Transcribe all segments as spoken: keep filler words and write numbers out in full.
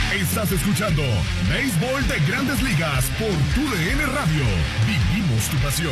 Estás escuchando Béisbol de Grandes Ligas por Tu D N Radio. Vivimos tu pasión.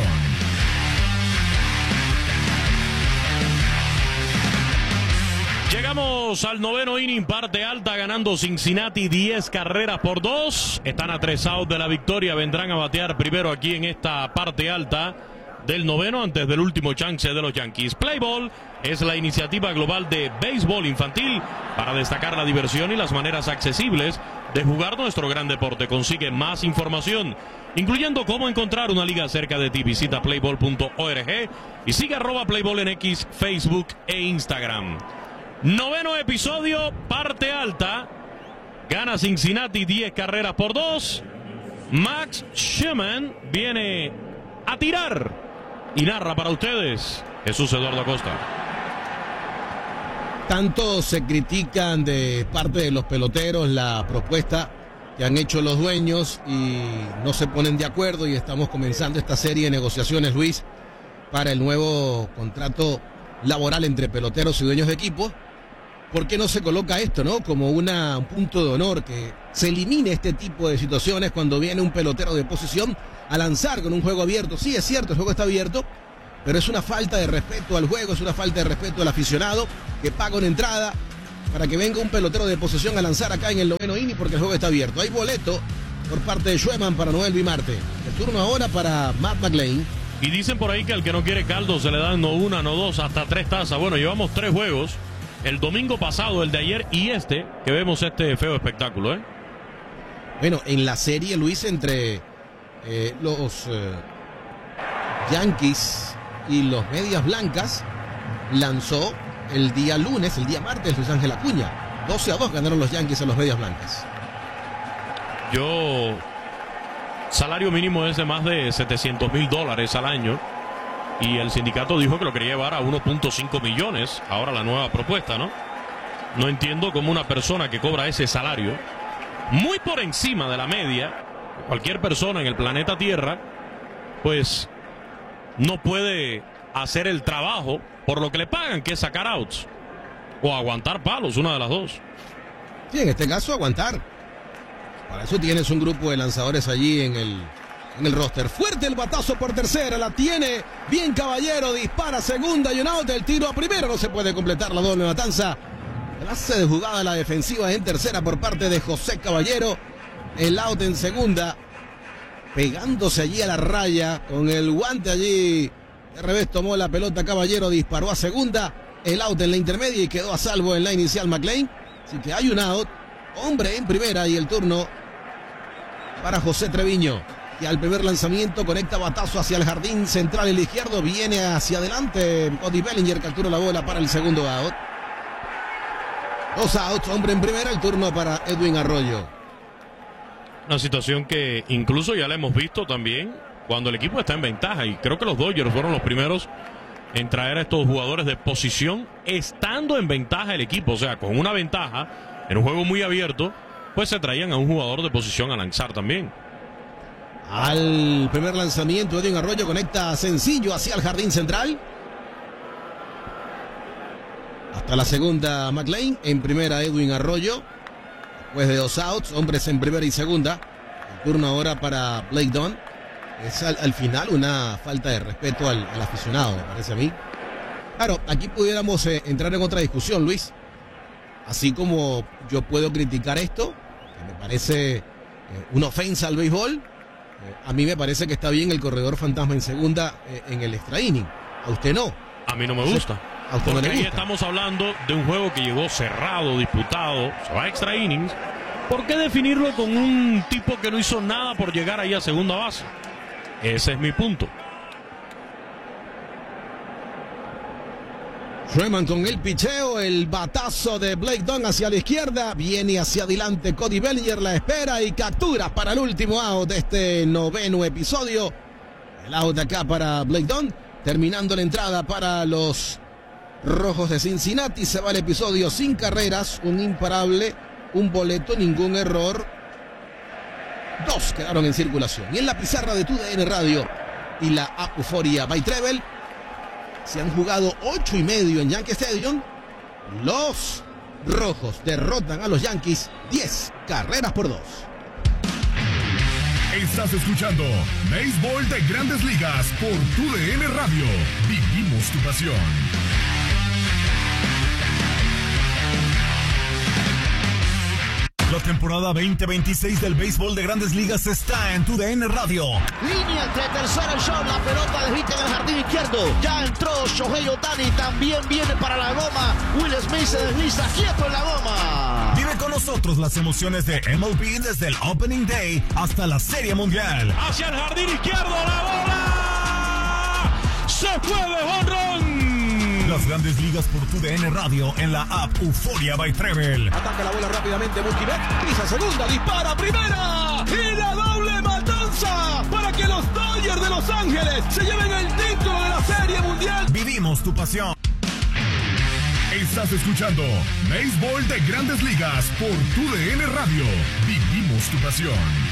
Llegamos al noveno inning, parte alta, ganando Cincinnati diez carreras por dos. Están a tres outs de la victoria. Vendrán a batear primero aquí en esta parte alta del noveno antes del último chance de los Yankees. Play Ball es la iniciativa global de béisbol infantil para destacar la diversión y las maneras accesibles de jugar nuestro gran deporte. Consigue más información, incluyendo cómo encontrar una liga cerca de ti. Visita playball punto org y sigue arroba Playball en X, Facebook e Instagram. Noveno episodio, parte alta. Gana Cincinnati diez carreras por dos. Max Scherzer viene a tirar y narra para ustedes Jesús Eduardo Acosta. Tanto se critican de parte de los peloteros la propuesta que han hecho los dueños y no se ponen de acuerdo, y estamos comenzando esta serie de negociaciones, Luis, para el nuevo contrato laboral entre peloteros y dueños de equipo. ¿Por qué no se coloca esto, no? Como una, un punto de honor, que se elimine este tipo de situaciones cuando viene un pelotero de posición a lanzar con un juego abierto. Sí, es cierto, el juego está abierto, pero es una falta de respeto al juego, es una falta de respeto al aficionado que paga una entrada para que venga un pelotero de posición a lanzar acá en el noveno inning porque el juego está abierto. Hay boleto por parte de Scherzer para Noel Vimarte. El turno ahora para Matt McLain. Y dicen por ahí que al que no quiere caldo se le dan no una, no dos, hasta tres tazas. Bueno, llevamos tres juegos. El domingo pasado, el de ayer y este, que vemos este feo espectáculo, ¿eh? Bueno, en la serie, Luis, entre eh, los eh, Yankees y los Medias Blancas, lanzó el día lunes, el día martes, Luis Ángel Acuña. doce a dos ganaron los Yankees a los Medias Blancas. Yo, salario mínimo es de más de setecientos mil dólares al año. Y el sindicato dijo que lo quería llevar a uno punto cinco millones. Ahora la nueva propuesta, ¿no? No entiendo cómo una persona que cobra ese salario, muy por encima de la media, cualquier persona en el planeta Tierra, pues no puede hacer el trabajo por lo que le pagan, que es sacar outs o aguantar palos, una de las dos. Sí, en este caso aguantar. Para eso tienes un grupo de lanzadores allí en el... en el roster. Fuerte el batazo por tercera, la tiene bien Caballero, dispara segunda y un out. El tiro a primero, no se puede completar la doble matanza. Clase de jugada a la defensiva en tercera por parte de José Caballero. El out en segunda, pegándose allí a la raya con el guante allí. De revés tomó la pelota Caballero, disparó a segunda. El out en la intermedia y quedó a salvo en la inicial McLain. Así que hay un out, hombre en primera, y el turno para José Treviño, y al primer lanzamiento conecta batazo hacia el jardín central, el izquierdo, viene hacia adelante Cody Bellinger, captura la bola para el segundo out. Dos outs, hombre en primera, el turno para Edwin Arroyo. Una situación que incluso ya la hemos visto también cuando el equipo está en ventaja, y creo que los Dodgers fueron los primeros en traer a estos jugadores de posición estando en ventaja el equipo, o sea, con una ventaja en un juego muy abierto, pues se traían a un jugador de posición a lanzar también. Al primer lanzamiento, Edwin Arroyo conecta sencillo hacia el jardín central. Hasta la segunda McLain, en primera Edwin Arroyo. Después de dos outs, hombres en primera y segunda. El turno ahora para Blake Dunn. Es al, al final una falta de respeto al, al aficionado, me parece a mí. Claro, aquí pudiéramos eh, entrar en otra discusión, Luis. Así como yo puedo criticar esto, que me parece eh, una ofensa al béisbol. A mí me parece que está bien el corredor fantasma en segunda eh, en el extra inning. A usted no. A mí no me gusta. A usted Porque no le ahí gusta. estamos hablando de un juego que llegó cerrado, disputado, se va a extra innings. ¿Por qué definirlo con un tipo que no hizo nada por llegar ahí a segunda base? Ese es mi punto. Sherman con el picheo, el batazo de Blake Dunn hacia la izquierda, viene hacia adelante Cody Bellinger, la espera y captura para el último out de este noveno episodio. El out acá para Blake Dunn, terminando la entrada para los Rojos de Cincinnati. Se va el episodio sin carreras, un imparable, un boleto, ningún error. Dos quedaron en circulación. Y en la pizarra de Tu D N Radio y la app Euforia by Treble, se han jugado ocho y medio en Yankee Stadium. Los Rojos derrotan a los Yankees diez carreras por dos. Estás escuchando Béisbol de Grandes Ligas por Tu D N Radio. Vivimos tu pasión. La temporada veinte veintiséis del béisbol de Grandes Ligas está en Tu D N Radio. Línea entre tercera y short, la pelota desvista en el jardín izquierdo. Ya entró Shohei Ohtani, también viene para la goma. Will Smith se desliza quieto en la goma. Vive con nosotros las emociones de M L B desde el Opening Day hasta la Serie Mundial. Hacia el jardín izquierdo, la bola se fue de jonrón. Las Grandes Ligas por Tu D N Radio en la app Euforia by Treble. Ataca la bola rápidamente Mookie Betts, pisa segunda, dispara primera y la doble matanza para que los Dodgers de Los Ángeles se lleven el título de la Serie Mundial. Vivimos tu pasión. Estás escuchando Béisbol de Grandes Ligas por Tu D N Radio. Vivimos tu pasión.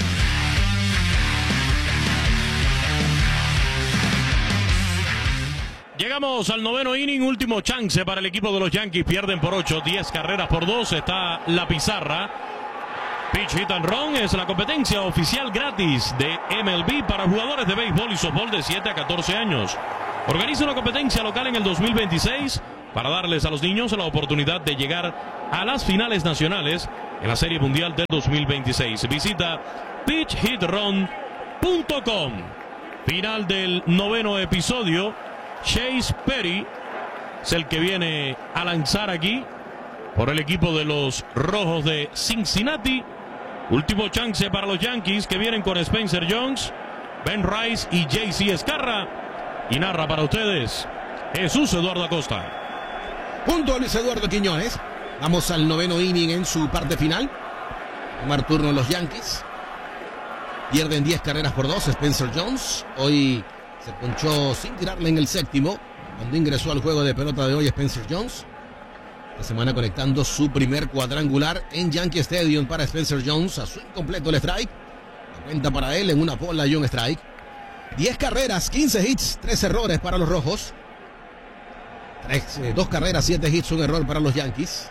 Llegamos al noveno inning, último chance para el equipo de los Yankees. Pierden por ocho, diez carreras por dos. Está la pizarra. Pitch Hit and Run es la competencia oficial gratis de M L B para jugadores de béisbol y softball de siete a catorce años. Organiza una competencia local en el dos mil veintiséis para darles a los niños la oportunidad de llegar a las finales nacionales en la Serie Mundial del dos mil veintiséis. Visita pitch hit run punto com. Final del noveno episodio. Chase Petty es el que viene a lanzar aquí por el equipo de los Rojos de Cincinnati. Último chance para los Yankees, que vienen con Spencer Jones, Ben Rice y J C Escarra. Y narra para ustedes Jesús Eduardo Acosta. Junto a Luis Eduardo Quiñones, vamos al noveno inning en su parte final. Tomar turno los Yankees. Pierden diez carreras por dos. Spencer Jones hoy se ponchó sin tirarle en el séptimo cuando ingresó al juego de pelota de hoy Spencer Jones. La semana conectando su primer cuadrangular en Yankee Stadium para Spencer Jones. A su incompleto el strike. La cuenta para él en una bola y un strike. diez carreras, quince hits, tres errores para los Rojos. tres, eh, dos carreras, siete hits, un error para los Yankees.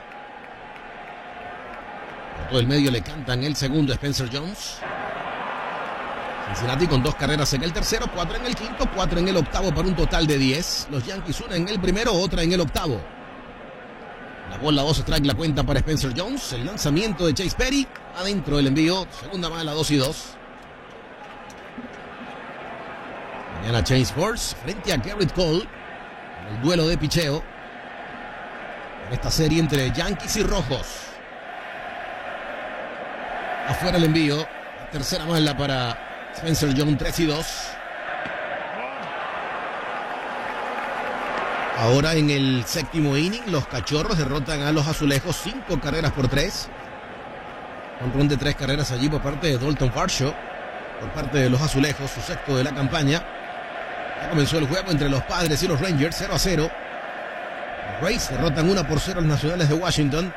Por todo el medio le cantan el segundo Spencer Jones. Cincinnati con dos carreras en el tercero, cuatro en el quinto, cuatro en el octavo para un total de diez. Los Yankees una en el primero, otra en el octavo. La bola dos strike, la cuenta para Spencer Jones. El lanzamiento de Chase Petty. Adentro el envío, segunda mala, dos y dos. Mañana Chase Force frente a Garrett Cole en el duelo de picheo en esta serie entre Yankees y Rojos. Afuera el envío, la tercera mala para Spencer Jones, tres y dos. Ahora en el séptimo inning, los Cachorros derrotan a los Azulejos, cinco carreras por tres. Un run de tres carreras allí por parte de Dalton Varsho, por parte de los Azulejos, su sexto de la campaña. Ya comenzó el juego entre los Padres y los Rangers, cero a cero. Los Rays derrotan uno por cero a los Nacionales de Washington.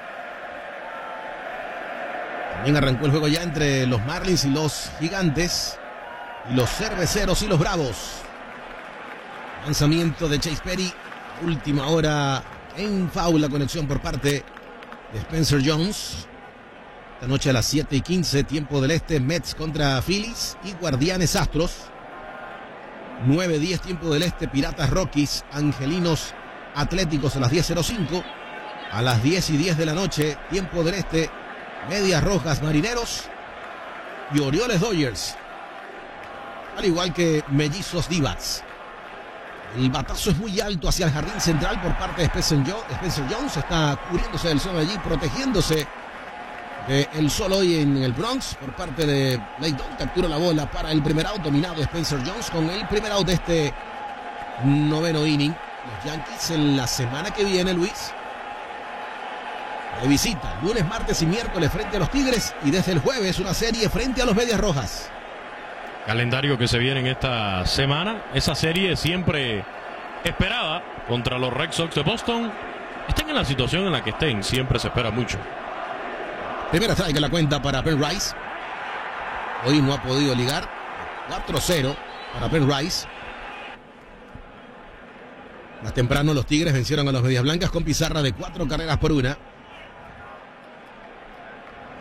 También arrancó el juego ya entre los Marlins y los Gigantes, y los Cerveceros y los Bravos. Lanzamiento de Chase Petty, última hora en foul, la conexión por parte de Spencer Jones. Esta noche a las siete y quince, tiempo del este, Mets contra Phillies y Guardianes Astros. nueve diez, tiempo del este, Piratas Rockies, Angelinos Atléticos a las diez cero cinco. A las diez y diez de la noche, tiempo del este, Medias Rojas Marineros y Orioles Dodgers. Al igual que Mellizos D-backs. El batazo es muy alto hacia el jardín central por parte de Spencer Jones. Está cubriéndose del sol allí, protegiéndose del sol hoy en el Bronx por parte de Leydon. Captura la bola para el primer out, dominado Spencer Jones con el primer out de este noveno inning. Los Yankees en la semana que viene, Luis, de visita, lunes, martes y miércoles frente a los Tigres, y desde el jueves una serie frente a los Medias Rojas. Calendario que se viene en esta semana. Esa serie siempre esperada contra los Red Sox de Boston. Estén en la situación en la que estén, siempre se espera mucho. Primera strike en la cuenta para Ben Rice. Hoy no ha podido ligar. cuatro cero para Ben Rice. Más temprano los Tigres vencieron a los Medias Blancas con pizarra de cuatro carreras por una.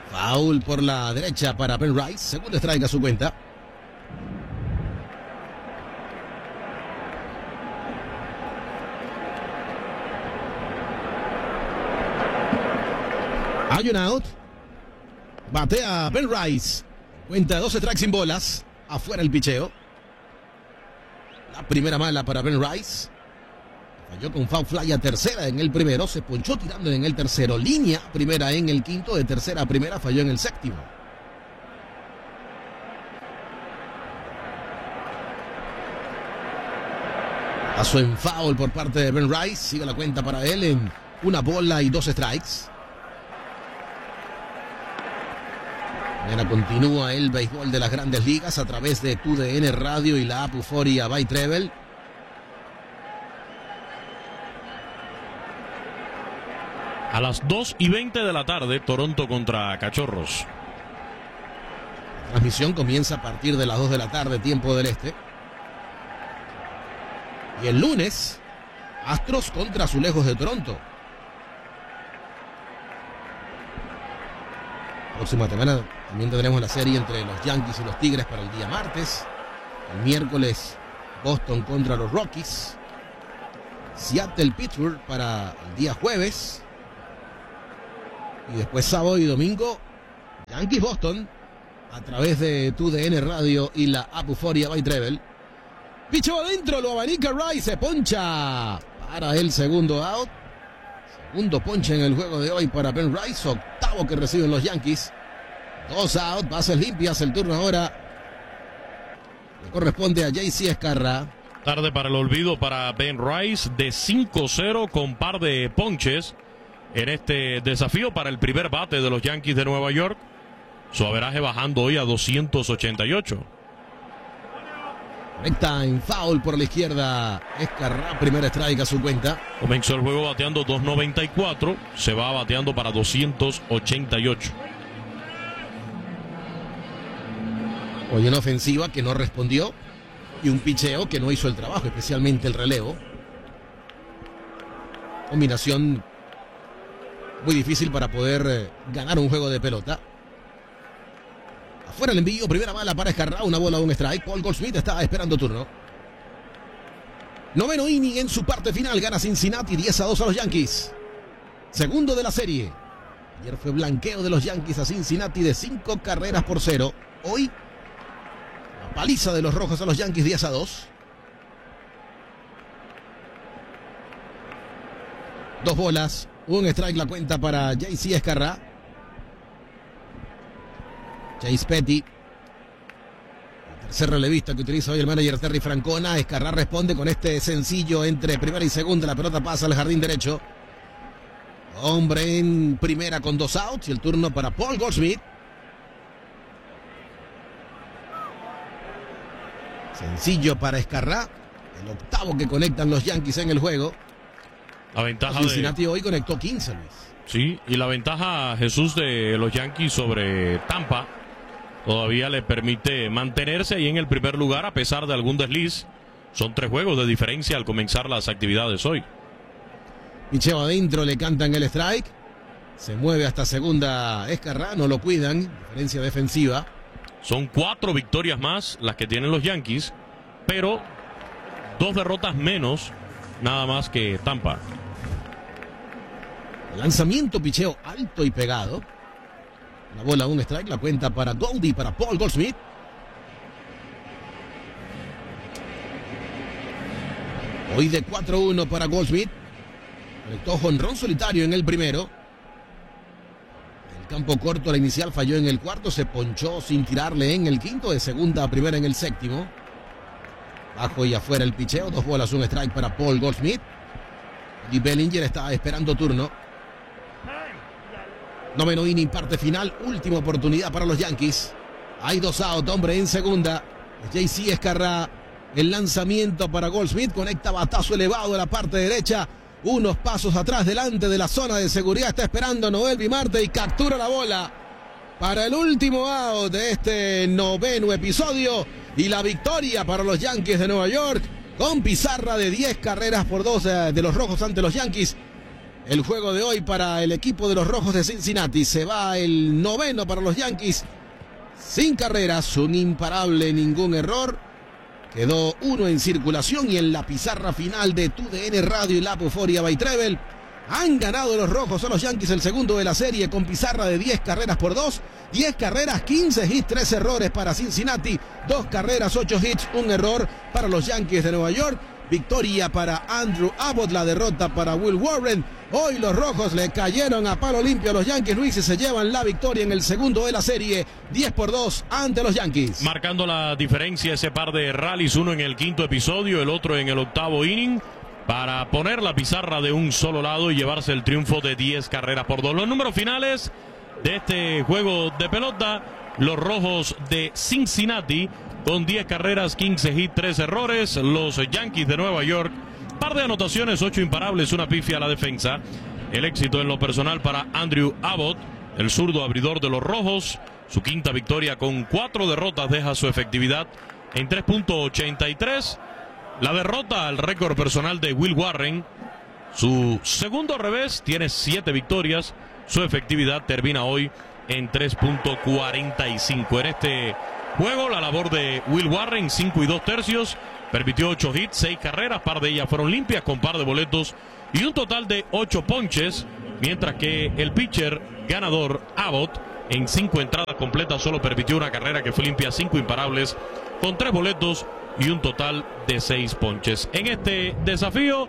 Foul por la derecha para Ben Rice. Segundo strike a su cuenta. Hay un out. Batea Ben Rice. Cuenta doce strikes sin bolas. Afuera el picheo. La primera mala para Ben Rice. Falló con foul fly a tercera en el primero. Se ponchó tirando en el tercero. Línea primera en el quinto. De tercera a primera falló en el séptimo. Pasó en foul por parte de Ben Rice. Sigue la cuenta para él en una bola y dos strikes. Mañana continúa el béisbol de las Grandes Ligas a través de Tu D N Radio y la app Euforia by Treble. A las dos y veinte de la tarde, Toronto contra Cachorros. La transmisión comienza a partir de las dos de la tarde, tiempo del este. Y el lunes, Astros contra Azulejos de Toronto. Próxima semana también tendremos la serie entre los Yankees y los Tigres para el día martes. El miércoles, Boston contra los Rockies. Seattle-Pittsburgh para el día jueves. Y después sábado y domingo, Yankees-Boston a través de Tu D N Radio y la app Euforia by Treble. Pichó adentro, lo abanica Rice, se poncha para el segundo out. Segundo ponche en el juego de hoy para Ben Rice, octavo que reciben los Yankees. Dos out, bases limpias, el turno ahora le corresponde a J C Escarra. Tarde para el olvido para Ben Rice, de cinco cero con par de ponches en este desafío para el primer bate de los Yankees de Nueva York. Su averaje bajando hoy a doscientos ochenta y ocho. Recta en foul por la izquierda. Escarra, primer strike a su cuenta. Comenzó el juego bateando dos noventa y cuatro. Se va bateando para doscientos ochenta y ocho. Hoy una ofensiva que no respondió. Y un picheo que no hizo el trabajo, especialmente el relevo. Combinación muy difícil para poder eh, ganar un juego de pelota. Afuera el envío, primera bala para Escarra, una bola, un strike. Paul Goldschmidt está esperando turno. Noveno inning en su parte final, gana Cincinnati diez a dos a los Yankees. Segundo de la serie. Ayer fue blanqueo de los Yankees a Cincinnati de cinco carreras por cero. Hoy, la paliza de los Rojos a los Yankees diez a dos. Dos bolas, un strike la cuenta para J C Escarra. Chase Petty, el tercer relevista que utiliza hoy el manager Terry Francona. Escarra responde con este sencillo entre primera y segunda. La pelota pasa al jardín derecho. Hombre en primera con dos outs y el turno para Paul Goldschmidt. Sencillo para Escarra, el octavo que conectan los Yankees en el juego. La ventaja Cincinnati de... hoy conectó quince, Luis. Sí, y la ventaja, Jesús, de los Yankees sobre Tampa todavía le permite mantenerse ahí en el primer lugar a pesar de algún desliz. Son tres juegos de diferencia al comenzar las actividades hoy. Picheo adentro, le cantan el strike. Se mueve hasta segunda Escarra, no lo cuidan, diferencia defensiva. Son cuatro victorias más las que tienen los Yankees, pero dos derrotas menos nada más que Tampa. Lanzamiento, picheo alto y pegado. La bola, un strike, la cuenta para Goldie, para Paul Goldschmidt. Hoy de cuatro uno para Goldschmidt. Conectó jonrón solitario en el primero. El campo corto, la inicial falló en el cuarto. Se ponchó sin tirarle en el quinto. De segunda a primera en el séptimo. Bajo y afuera el picheo. Dos bolas, un strike para Paul Goldschmidt. Y Bellinger está esperando turno. Noveno inning, parte final, última oportunidad para los Yankees. Hay dos out, hombre en segunda. J C Escarra, el lanzamiento para Goldschmidt, conecta batazo elevado a la parte derecha. Unos pasos atrás, delante de la zona de seguridad, está esperando Noel Vimarte y captura la bola para el último out de este noveno episodio. Y la victoria para los Yankees de Nueva York, con pizarra de diez carreras por dos de los Rojos ante los Yankees. el juego de hoy para el equipo de los Rojos de Cincinnati. Se va el noveno para los Yankees. Sin carreras, un imparable, ningún error. Quedó uno en circulación y en la pizarra final de Tu D N Radio y la Euforia by Treble. Han ganado los Rojos a los Yankees el segundo de la serie con pizarra de diez carreras por dos. diez carreras, quince hits, tres errores para Cincinnati. dos carreras, ocho hits, un error para los Yankees de Nueva York. Victoria para Andrew Abbott, la derrota para Will Warren. Hoy los Rojos le cayeron a palo limpio a los Yankees, Luis, y se llevan la victoria en el segundo de la serie, diez por dos ante los Yankees. Marcando la diferencia ese par de rallies, uno en el quinto episodio, el otro en el octavo inning, para poner la pizarra de un solo lado y llevarse el triunfo de diez carreras por dos. Los números finales de este juego de pelota: los Rojos de Cincinnati con diez carreras, quince hits, tres errores. Los Yankees de Nueva York, par de anotaciones, ocho imparables, una pifia a la defensa. El éxito en lo personal para Andrew Abbott, el zurdo abridor de los Rojos. Su quinta victoria con cuatro derrotas deja su efectividad en tres punto ochenta y tres. La derrota al récord personal de Will Warren. Su segundo revés, tiene siete victorias. Su efectividad termina hoy en tres punto cuarenta y cinco. En este juego, la labor de Will Warren, cinco y dos tercios, permitió ocho hits, seis carreras, par de ellas fueron limpias con par de boletos y un total de ocho ponches, mientras que el pitcher ganador Abbott, en cinco entradas completas, solo permitió una carrera que fue limpia, cinco imparables, con tres boletos y un total de seis ponches. En este desafío,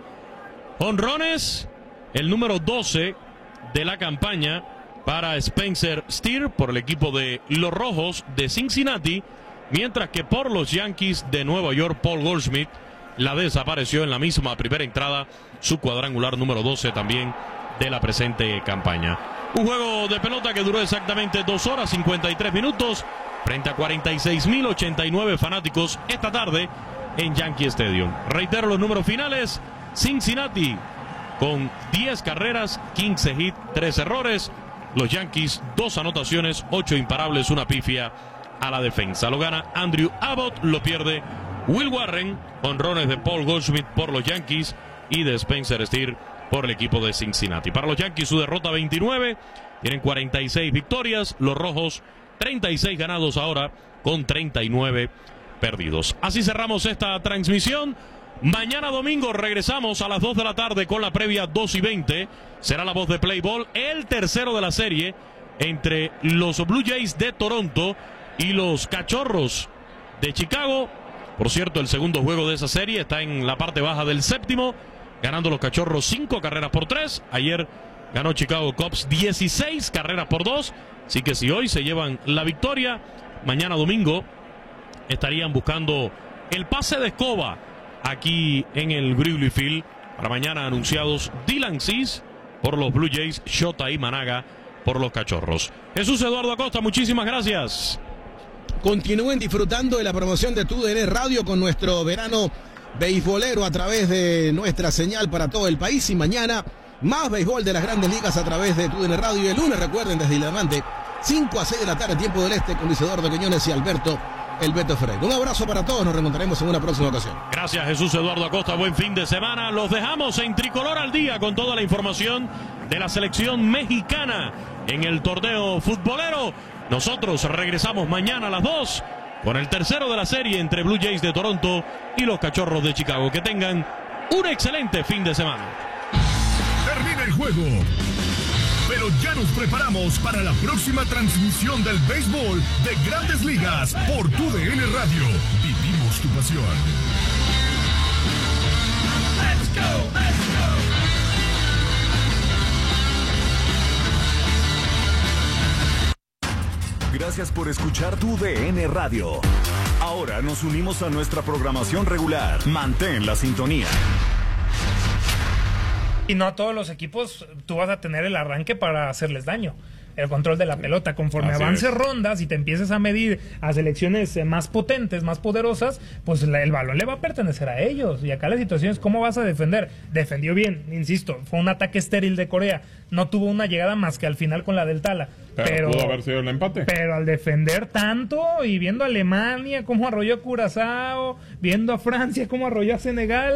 jonrones, el número doce de la campaña para Spencer Steer por el equipo de los Rojos de Cincinnati, mientras que por los Yankees de Nueva York, Paul Goldschmidt la desapareció en la misma primera entrada, su cuadrangular número doce también de la presente campaña. Un juego de pelota que duró exactamente dos horas cincuenta y tres minutos frente a cuarenta y seis mil ochenta y nueve fanáticos esta tarde en Yankee Stadium. Reitero los números finales: Cincinnati con diez carreras, quince hits, tres errores. Los Yankees, dos anotaciones, ocho imparables, una pifia a la defensa. Lo gana Andrew Abbott, lo pierde Will Warren. Honrones de Paul Goldschmidt por los Yankees y de Spencer Steer por el equipo de Cincinnati. Para los Yankees, su derrota veintinueve, tienen cuarenta y seis victorias. Los Rojos, treinta y seis ganados ahora con treinta y nueve perdidos. Así cerramos esta transmisión. Mañana domingo regresamos a las dos de la tarde con la previa dos y veinte. Será la voz de Play Ball, el tercero de la serie entre los Blue Jays de Toronto y los Cachorros de Chicago. Por cierto, el segundo juego de esa serie está en la parte baja del séptimo, ganando los Cachorros cinco carreras por tres. Ayer ganó Chicago Cubs dieciséis carreras por dos. Así que si hoy se llevan la victoria, mañana domingo estarían buscando el pase de escoba aquí en el Wrigley Field. Para mañana anunciados Dylan Cease por los Blue Jays, Shota y Managa por los Cachorros. Jesús Eduardo Acosta, muchísimas gracias. Continúen disfrutando de la promoción de Tu D N Radio con nuestro verano beisbolero a través de nuestra señal para todo el país. Y mañana más béisbol de las Grandes Ligas a través de Tu D N Radio. Y el lunes, recuerden, desde Diamante, cinco a seis de la tarde, tiempo del este, con Luis Eduardo Quiñones y Alberto El Beto Ferrer. Un abrazo para todos, nos reencontraremos en una próxima ocasión. Gracias, Jesús Eduardo Acosta, buen fin de semana. Los dejamos en Tricolor al Día con toda la información de la selección mexicana en el torneo futbolero. Nosotros regresamos mañana a las dos con el tercero de la serie entre Blue Jays de Toronto y los Cachorros de Chicago. Que tengan un excelente fin de semana. Termina el juego, pero ya nos preparamos para la próxima transmisión del béisbol de Grandes Ligas por Tu D N Radio. Vivimos tu pasión. Let's go, let's go. Gracias por escuchar Tu D N Radio. Ahora nos unimos a nuestra programación regular. Mantén la sintonía. Y no a todos los equipos tú vas a tener el arranque para hacerles daño. El control de la pelota, conforme Así avances es. rondas y te empieces a medir a selecciones eh, más potentes, más poderosas, pues la, el balón le va a pertenecer a ellos. Y acá la situación es cómo vas a defender. Defendió bien, insisto, fue un ataque estéril de Corea. No tuvo una llegada más que al final con la del Tala. Pero, Pero, pudo haber sido el empate. pero al defender tanto y viendo a Alemania cómo arrolló a Curazao, viendo a Francia cómo arrolló a Senegal,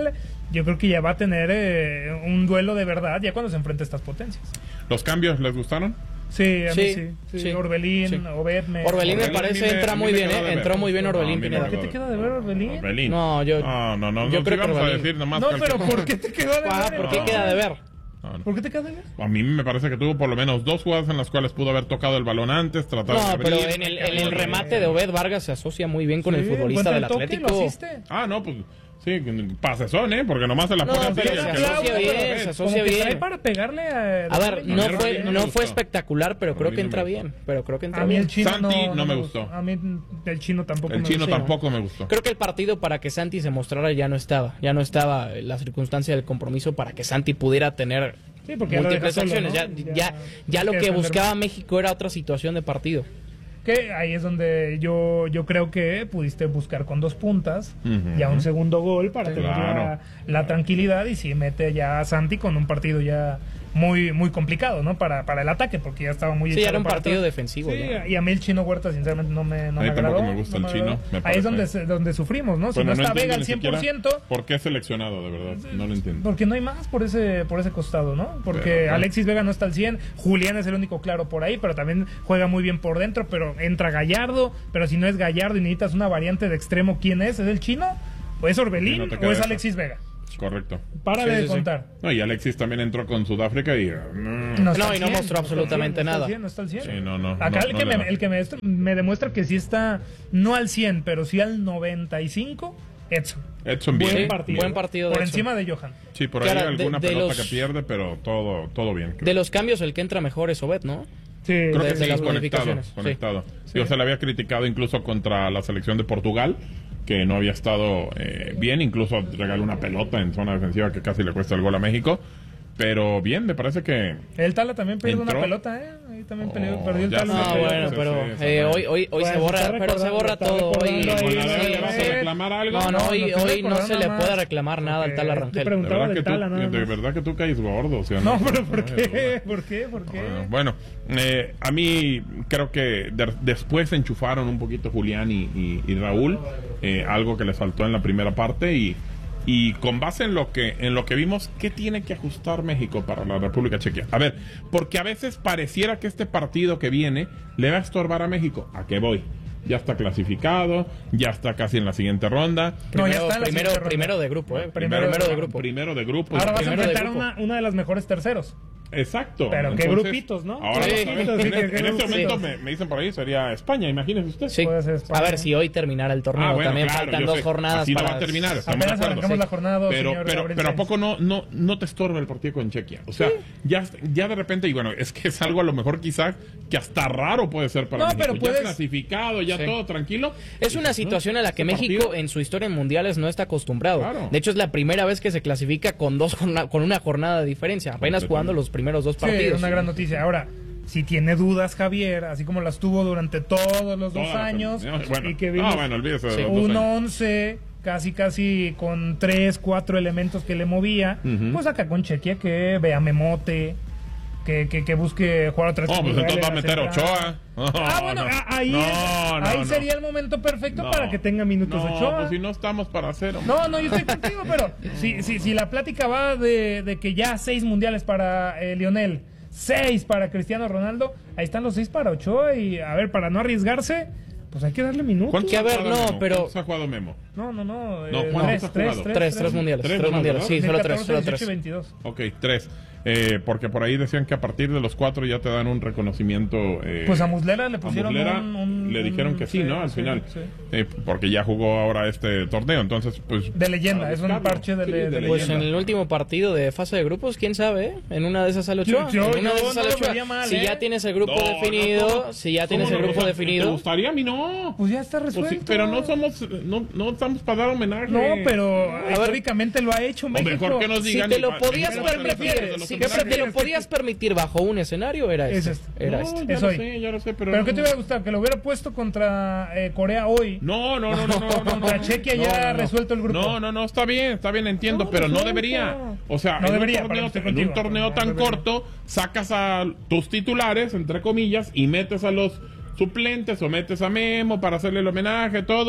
yo creo que ya va a tener eh, un duelo de verdad ya cuando se enfrente a estas potencias. ¿Los cambios les gustaron? Sí, a mí Sí, sí. sí. sí. Orbelín, Sí. Obed me... Orbelín me Orbelín parece me- entra a mí muy me bien, quedó de ¿eh? ver. Entró muy bien No, a Orbelín mí me Pineda. ¿Por qué te queda de ver Orbelín? Orbelín. No, yo... No, no, no. yo no creo que vamos a Orbelín. decir nomás No, que el- pero ¿por qué te quedó de Ah, ver? ¿por qué No. queda de ver? No, no. ¿Por qué te queda de ver? A mí me parece que tuvo por lo menos dos jugadas en las cuales pudo haber tocado el balón antes, tratar de No, pero abrir. en el, en el remate de Obed Vargas se asocia muy bien con el Sí, futbolista del encuentra el toque, Atlético. lo asiste. Ah, no, pues sí, pasezón, ¿eh? Porque nomás se la No, pone así. pero y el se que asocia no- bien, Orbelín. se asocia Como que bien. trae para pegarle a... A ver, no A mí fue, no me no gustó. fue espectacular, pero creo A mí que no entra me gustó. bien. Pero creo que entra A mí bien. el chino Santi no, no me gustó. A mí el chino tampoco El me chino gustó. tampoco me gustó. Creo que el partido para que Santi se mostrara ya no estaba. Ya no estaba la circunstancia del compromiso para que Santi pudiera tener Sí, porque ya lo múltiples deja solo, acciones. ¿no? Ya, Ya- ya, ya lo que que defender buscaba más. México era otra situación de partido. Que ahí es donde yo, yo creo que pudiste buscar con dos puntas Ujú. ya un segundo gol para Sí. tener Claro. la, la tranquilidad y si mete ya a Santi con un partido ya muy muy complicado, ¿no? Para, para el ataque, porque ya estaba muy Sí, echado era un para partido atrás. defensivo. Sí, ya. y a mí el Chino Huerta sinceramente no me, no A mí me tampoco agradó. me gusta no el me Chino, agradó. me Ahí parece. es donde, se- donde sufrimos, ¿no? Si Bueno, no está entiendo Vega al ni cien por siquiera ciento, ¿Por qué seleccionado, de verdad? No lo entiendo. porque no hay más por ese por ese costado, ¿no? Porque Pero, bueno. Alexis Vega no está al cien, Julián es el único claro por ahí, pero también juega muy bien por dentro, pero entra Gallardo, pero si no es Gallardo y necesitas una variante de extremo, ¿quién es? ¿Es el Chino? ¿O es Sí, Orbelín? no te ¿O queda es esa. Alexis Vega? Correcto. Párale Sí, de sí, sí. contar. No, y Alexis también entró con Sudáfrica y... mm, está No, al y no cien, mostró está al absolutamente cien, no está al nada. cien, no está al cien. Sí, no, no, Acá no, el, no que le me, da. el que me, me demuestra que sí está no al cien, pero sí al noventa y cinco, Edson. Edson Buen bien. partido. buen partido de Por Edson. encima de Johan. Sí, por Que ahí ahora, de- alguna de pelota los- que pierde, pero todo, todo bien. creo. De los cambios, el que entra mejor es Obed, ¿no? Sí, Creo de- que de sí, las conectado, modificaciones, sí. conectado. Yo se le había criticado incluso contra la selección de Portugal, que no había estado eh, bien, incluso regaló una pelota en zona defensiva que casi le cuesta el gol a México, pero bien, me parece que... El Tala también perdió una Entró. pelota, ¿eh? Ahí también Oh, perdió, perdió el ya Tala. sé. Ah, Sí, bueno, sí, pero sí, eh, esa hoy, hoy, hoy Pues, se está borra, pero se recordando, borra está todo. Hoy, recordando ahí, Con la sí, Vega, ¿le vas a sí. reclamar algo? No, no, No, hoy, no estoy hoy no recordando se le nada puede más, reclamar nada al porque tal te Arrangel. De preguntaba verdad, del que tú, Tala, nada de más. verdad que tú caes gordo, o sea, No, pero ¿por Ay, qué? ¿Por qué? ¿Por qué? Bueno, Bueno, eh, a mí creo que de- después enchufaron un poquito Julián y, y- y Raúl, eh, algo que les faltó en la primera parte y, y con base en lo que en lo que vimos, ¿qué tiene que ajustar México para la República Checa? A ver, porque a veces pareciera que este partido que viene le va a estorbar a México. ¿A qué voy? Ya está clasificado, ya está casi en la siguiente ronda. No, ya Primero, está en la primero, siguiente ronda. primero de grupo, ¿eh? Primero- Primero, de grupo. Primero de grupo. Ahora vas a Primero de enfrentar grupo. una, una de las mejores terceros. Exacto. Pero qué grupitos, ¿no? Ahora Sí. vas a ver, en, Sí, en qué este grupitos. momento me, me dicen por ahí, sería España, imagínese usted. Sí. Puede ser España. A ver si hoy terminara el torneo. Ah, bueno, También claro, faltan yo dos sé. jornadas Así no para... va a terminar, estamos Apenas de acuerdo. arrancamos la jornada dos, pero, señor pero, Gabriel pero ¿a Sainz. poco no, no, no te estorba el partido con Chequia? O sea, ya, ya de repente, y bueno, es que es algo a lo mejor quizás que hasta raro puede ser para No, México. pero Ya puedes- clasificado, ya Sí. todo tranquilo. Es una ¿no? situación a la que Este México partido- en su historia en mundiales no está acostumbrado. Claro. De hecho, es la primera vez que se clasifica con dos jorna- con una jornada de diferencia, apenas jugando los primeros dos Sí, partidos. una gran noticia. Ahora, si tiene dudas Javier, así como las tuvo durante todos los dos Toda la años, temporada. Bueno, y que no, vimos bueno, olvídese de Sí. los dos un años. once casi casi con tres, cuatro elementos que le movía, Ujú. pues acá con Chequia que vea Memote, que, que, que busque jugar otra Oh, pues entonces va a meter Ochoa. Ah, bueno, No, a- ahí, no, es- no, ahí no. sería el momento perfecto No. para que tenga minutos No, Ochoa. pues si no estamos para hacer. No, no, yo estoy contigo, pero si, si, si la plática va de, de que ya seis mundiales para eh, Lionel, seis para Cristiano Ronaldo, ahí están los seis para Ochoa y a ver, para no arriesgarse, pues hay que darle minutos. ¿Cuántos Que a ha ver, jugado no, Memo? pero- ¿Cuántos ha jugado Memo? No, no, no. No, eh, ¿cuántos tres, ha tres, jugado? tres, Tres, tres mundiales, Tres tres nomás, mundiales, ¿verdad? sí, solo tres, catorce, solo dieciocho y tres. veintidós. Ok, tres. Eh, porque por ahí decían que a partir de los cuatro ya te dan un reconocimiento. Eh, Pues a Muslera le a pusieron Muslera un, un- le dijeron que sí, un- ¿no? Al sí, final. sí. Eh, porque ya jugó ahora este torneo. Entonces, pues. De leyenda, para es un buscarlo. parche de, Sí, de- de Pues leyenda. en el último partido de fase de grupos, quién sabe, ¿eh? En una de esas sale Ochoa. Yo- yo- en una de yo esas no sale lo Ochoa. vería mal, Si ¿eh? ya tienes el grupo No, no, definido, ¿cómo? si ya ¿Cómo tienes no? el grupo O sea, ¿Te definido, gustaría? A mí no. Pues ya está Pues sí, resuelto. pero no somos. No, no estamos para dar homenaje. No, pero ver. históricamente lo ha hecho O México. mejor que nos si digan. te y lo pa- podías dijimos que permitir, de los si homenajes. te lo podías permitir bajo un escenario, era Es este. este. Era No, este. ya Es lo hoy. sé, ya lo sé, pero. ¿Pero qué te hubiera gustado? ¿Que lo hubiera puesto contra eh, Corea hoy? No, no, no, no, no, no, no, Contra no. Chequia No, ya no, ha no. resuelto el grupo. No, no, no, está bien, está bien, entiendo, No, pero no resuelto. debería. O sea, No en, debería, un para torneo, que esté en un contigo, torneo no tan debería. corto, sacas a tus titulares, entre comillas, y metes a los suplentes o metes a Memo para hacerle el homenaje, todo.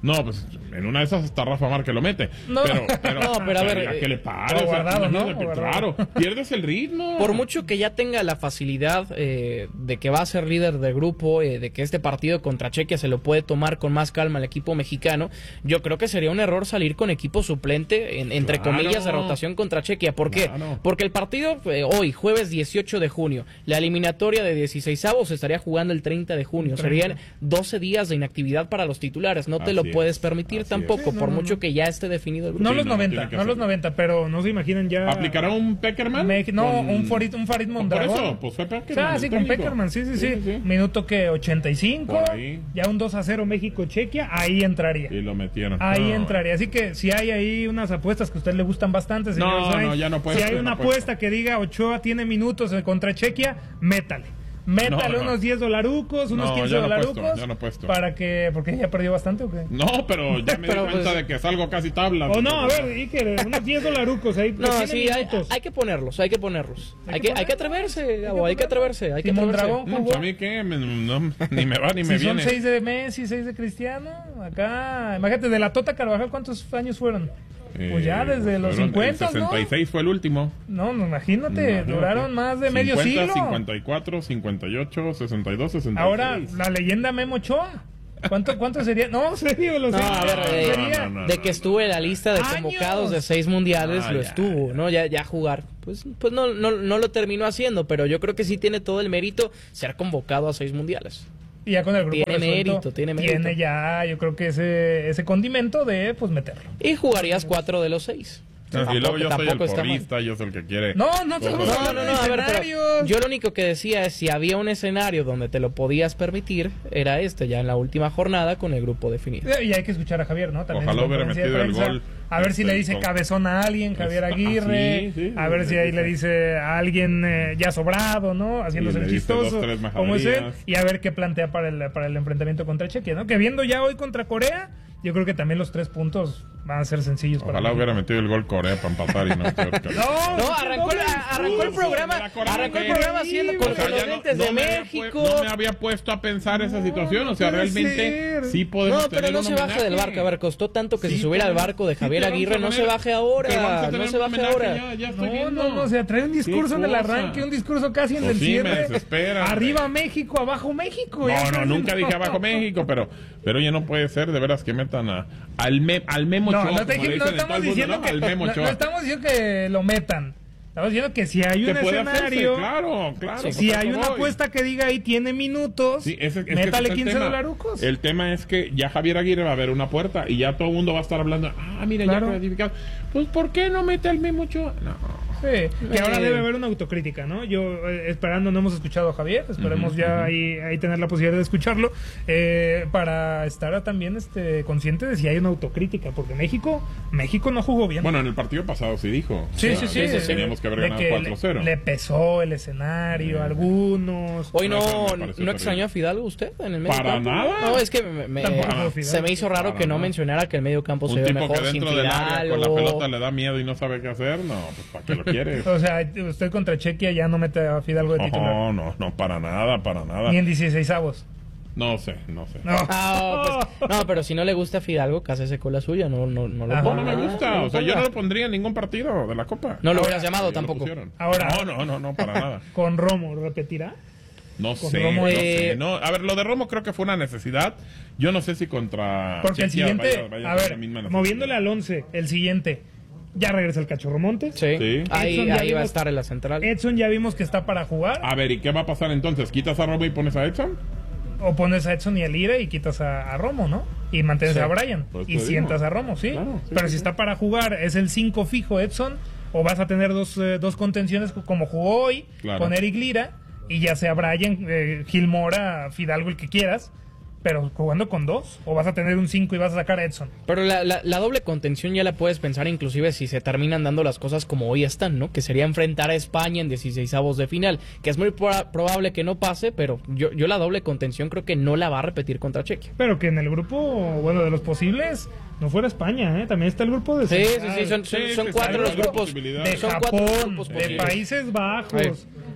No, pues en una de esas hasta Rafa Márquez lo mete. No. Pero, pero, No, pero a ver, ¿a eh, qué le pare? o guardado, ¿no? imagínate, O guardado. Claro, pierdes el ritmo. Por mucho que ya tenga la facilidad eh, de que va a ser líder del grupo, eh, de que este partido contra Chequia se lo puede tomar con más calma el equipo mexicano, yo creo que sería un error salir con equipo suplente, en, entre Claro. comillas, de rotación contra Chequia. ¿Por qué? Claro. Porque el partido eh, hoy, jueves dieciocho de junio, la eliminatoria de dieciseisavos se estaría jugando el treinta de junio. Serían doce días de inactividad para los titulares. No te Así lo es. puedes permitir Así tampoco, es. Sí, no, por no, mucho no. que ya esté definido el grupo. No Sí, los no, noventa, tiene que no los hacerlo. noventa, pero no se imaginen ya. ¿Aplicará un Peckerman? Me- no, Con- un Farid, un Farid Por Mondragón. eso, pues fue O Peckerman. sea, el sí, con técnico. Peckerman, sí, sí, sí. Minuto que ochenta y cinco, Por ahí. ya un dos a cero México-Chequia, ahí entraría. Y lo metieron. Ahí No, entraría. Así que si hay ahí unas apuestas que a usted le gustan bastante, señor No, Sainz, no, ya no puesto, si hay ya una no puesto. apuesta que diga Ochoa tiene minutos eh, contra Chequia, métale. Métale No, no. unos diez dolarucos, unos No, quince ya no he dolarucos. puesto, ya no he puesto. Para que, porque ya perdió bastante o qué. No, pero ya me di Pero, cuenta pues- de que salgo casi tabla. O no, a ver, Iker, unos diez dolarucos ahí. No, tiene sí, hay, minutos. hay que ponerlos, hay que ponerlos. Hay Hay que que, hay que ponerlos, atreverse, hay Gabo, que hay que ponerlos. atreverse, hay que Si atreverse. Mondragón No, pues a mí qué, Me- no, ni me va ni me Si son viene. seis de Messi, seis de Cristiano, acá, imagínate, de la Tota Carvajal, ¿cuántos años fueron? Pues ya Eh, desde los fueron- cincuenta, el sesenta y seis fue el último. ¿no? No, imagínate, Imagínate. duraron más de medio cincuenta, siglo. cincuenta y cuatro, cincuenta y ocho, sesenta y dos, sesenta y seis. Ahora, la leyenda Memo Ochoa. ¿Cuánto, cuánto sería? No, serio, lo No, sé. a ver, eh, sería- no, no, de que estuvo en la lista de ¡Años! convocados de seis mundiales, Ah, lo ya, estuvo, ¿no? Ya, ya jugar. Pues, pues no, no, no lo terminó haciendo, pero yo creo que sí tiene todo el mérito ser convocado a seis mundiales. Y ya con el grupo Tiene resuelto, mérito, tiene mérito. Tiene ya, yo creo que ese, ese condimento de, pues, meterlo. Y jugarías cuatro de los seis. Y luego yo soy el tampoco está mal. porrista, yo soy el que quiere. No, no te Todo. vamos No, no, no, a ver, pero yo lo único que decía es si había un escenario donde te lo podías permitir, era este, ya en la última jornada con el grupo definido. Y hay que escuchar a Javier, ¿no? También Ojalá en hubiera conferencia de metido el prensa. gol. A ver si Este, le dice con- cabezón a alguien, Javier Ah, Aguirre. sí, sí, a ver sí, si sí, ahí sí. le dice a alguien eh, ya sobrado, ¿no? Haciéndose Y el le dice chistoso. dos, tres Como es él. majaderías. Y a ver qué plantea para el, para el enfrentamiento contra Chequia, ¿no? Que viendo ya hoy contra Corea, yo creo que también los tres puntos van a ser sencillos para Ojalá México. hubiera metido el gol Corea para empatar y no. No, No, arrancó, el- arrancó el programa, arrancó el programa haciendo con O sea, los ya no- lentes no de me había México. pu- No me había puesto a pensar esa situación. O sea, puede realmente ser. sí podemos No, pero tener no un se baje homenaje. del barco. A ver, costó tanto que Sí, se subiera al podemos- barco de sí, Javier te vamos Aguirre. a No se poner- baje te vamos ahora. a tener No se un baje homenaje, ahora. Ya, ya estoy No, viendo. no, no, o sea, trae un discurso en ¿Qué el cosa? arranque, un discurso casi en Pues el sí, me cierre. desespera, Arriba hombre. México, abajo México. ya No, no, sabes, nunca dije abajo México, pero, pero oye, no puede ser de veras que metan a, al, me, al Memo No, Ochoa, no, te como dij- le no dicen en todo estamos el mundo, diciendo ¿no? que Al Memo no, Ochoa. no estamos diciendo que lo metan. Estamos diciendo que si hay un Que puede hacerse, escenario, claro, claro. pues si a hay eso una voy. apuesta que diga ahí tiene minutos, Sí, ese- es que métale ese es el quince tema. dolarucos. El tema es que ya Javier Aguirre va a ver una puerta y ya todo el mundo va a estar hablando. Ah, mira, Claro. ya clasificado. Pues, ¿por qué no mete al Memo Ochoa? No. Sí, que ahora Eh. debe haber una autocrítica, ¿no? Yo eh, esperando, no hemos escuchado a Javier, esperemos Ujú, ya ujú. ahí, ahí tener la posibilidad de escucharlo, eh, para estar también este, consciente de si hay una autocrítica, porque México, México no jugó bien. Bueno, en el partido pasado sí dijo. sí, O sí, sea, sí, sí, Teníamos que haber de ganado que cuatro le, cero. le pesó el escenario, Eh. algunos. Hoy Eso no, me no pareció terrible. extrañó a Fidalgo usted en el medio Para campo. nada. No, es que me- me- Tampoco fue Fidalgo. se me hizo raro Para que no nada. mencionara que el medio campo se Un ve tipo mejor que sin dentro del área con la Fidalgo. pelota le da miedo y no sabe qué hacer, no, pues ¿para qué lo quiere? O sea, usted contra Chequia ya no mete a Fidalgo de titular. No, no, no, para nada, para nada. Ni en dieciseisavos. No sé, no sé. No. Ah, pues, no, pero si no le gusta a Fidalgo, cásese con la suya, no, no, no lo Ajá. ponga. No me gusta, no, o sea, no, yo no. no lo pondría en ningún partido de la Copa. No lo Ahora, hubieras llamado Ya lo tampoco. pusieron. Ahora. No, no, no, no, para nada. Con Romo, ¿repetirá? No Con sé, Romo, no eh, sé. No, a ver, lo de Romo creo que fue una necesidad. Yo no sé si contra Porque el Chequia siguiente, vaya- vaya a ser ver, la misma necesidad. moviéndole al once, el siguiente, ya regresa el Cachorro Montes. Sí, Sí. ahí, Edson ya ahí va a vimos- estar en la central. Edson ya vimos que está para jugar. A ver, ¿y qué va a pasar entonces? ¿Quitas a Romo y pones a Edson? O pones a Edson y a Lira y quitas a, a Romo, ¿no? Y mantienes Sí. a Brian. Pues Y te sientas digo. a Romo, sí. Claro, sí, Pero sí, si sí. está para jugar, es el cinco fijo Edson. O vas a tener dos, eh, dos contenciones como jugó hoy, Claro. con Eric Lira. Y ya sea Brian, eh, Gil Mora, Fidalgo, el que quieras. Pero jugando con dos. O vas a tener un cinco y vas a sacar a Edson. Pero la, la, la doble contención ya la puedes pensar inclusive si se terminan dando las cosas como hoy están, ¿no? Que sería enfrentar a España en dieciseisavos de final, que es muy proba- probable que no pase, pero yo, yo la doble contención creo que no la va a repetir contra Chequia. Pero que en el grupo, bueno, de los posibles, no fuera España, ¿eh? También está el grupo de Sí, sí, Senegal, sí, son, son, Sí, son sí, cuatro sí, los hay grupos. posibilidades. de Son cuatro Japón, grupos de posibles. Países Bajos,